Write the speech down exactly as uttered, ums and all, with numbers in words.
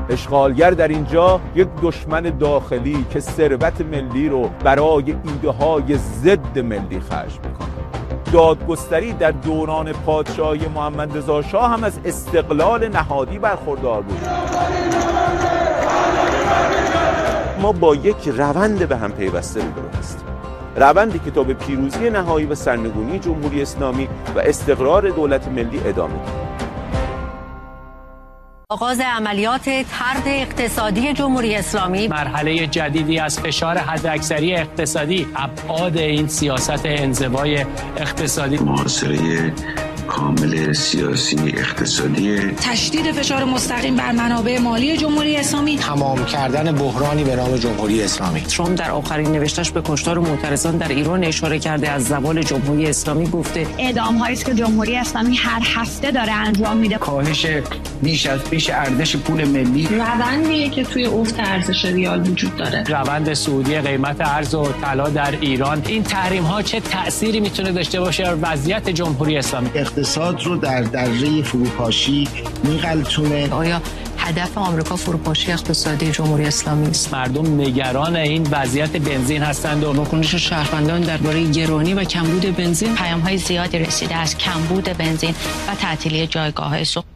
اشغالگر در اینجا یک دشمن داخلی که ثروت ملی رو برای ایده های ضد ملی خرج میکنه. دادگستری در دوران پادشاهی محمد رضا شاه هم از استقلال نهادی برخوردار بود. ما با یک روند به هم پیوسته روبرو هستیم، روندی که تا به پیروزی نهایی و سرنگونی جمهوری اسلامی و استقرار دولت ملی ادامه دارد. آغاز عملیات طرد اقتصادی جمهوری اسلامی، مرحله جدیدی از فشار حداکثری اقتصادی، ابعاد این سیاست انزوای اقتصادی، محاصره کامل سیاسی اقتصادی، تشدید فشار مستقیم بر منابع مالی جمهوری اسلامی، تمام کردن بحرانی به نام جمهوری اسلامی. ترامپ در آخرین نوشتش به کشتار معترضان در ایران اشاره کرده، از زوال جمهوری اسلامی گفته اعدام‌هایی است که جمهوری اسلامی هر هفته داره انجام میده، کاهش بیش از پیش ارزش پول ملی، روندیه که توی افت ارزش ریال وجود داره، روند صعودی قیمت ارز و طلا در ایران. این تحریم‌ها چه تأثیری میتونه داشته باشه بر وضعیت جمهوری اسلامی؟ اقتصاد رو در دره فروپاشی میغلطونه. آیا هدف آمریکا فروپاشی اقتصادی جمهوری اسلامی است؟ مردم نگران این وضعیت بنزین هستند و واکنش شهروندان درباره گرانی و کمبود بنزین. پیام‌های زیادی رسیده از کمبود بنزین و تعطیلی جایگاه‌های سوق.